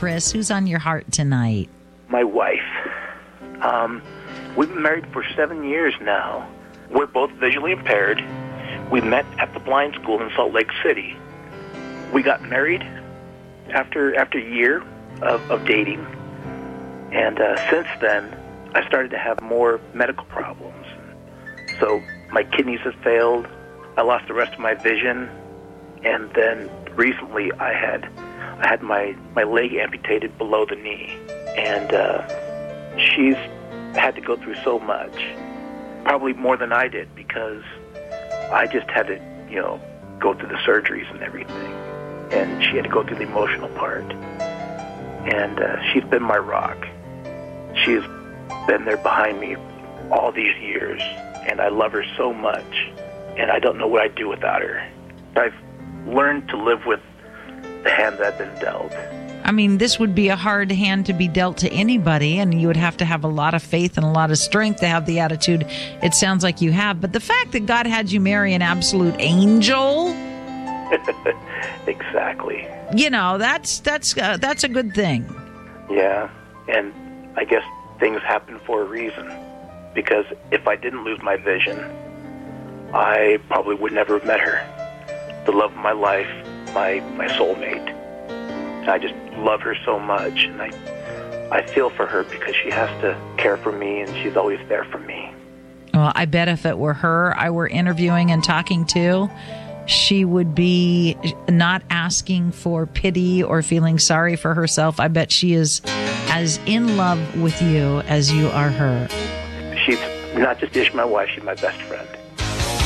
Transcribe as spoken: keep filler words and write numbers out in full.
Chris. Who's on your heart tonight? My wife. Um, we've been married for seven years now. We're both visually impaired. We met at the blind school in Salt Lake City. We got married after after a year of, of dating. And uh, since then, I started to have more medical problems. So my kidneys have failed. I lost the rest of my vision. And then recently I had I had my, my leg amputated below the knee. And uh, she's had to go through so much, probably more than I did, because I just had to, you know, go through the surgeries and everything. And she had to go through the emotional part. And uh, she's been my rock. She's been there behind me all these years, and I love her so much, and I don't know what I'd do without her. I've learned to live with the hand that I've been dealt. I mean, this would be a hard hand to be dealt to anybody, and you would have to have a lot of faith and a lot of strength to have the attitude it sounds like you have. But the fact that God had you marry an absolute angel... Exactly. You know, that's that's uh, that's a good thing. Yeah, and I guess things happen for a reason. Because if I didn't lose my vision, I probably would never have met her. The love of my life, my my soulmate. I just love her so much, and I I feel for her because she has to care for me, and she's always there for me. Well, I bet if it were her I were interviewing and talking to, she would be not asking for pity or feeling sorry for herself. I bet she is as in love with you as you are her. She's not just my wife, she's my best friend.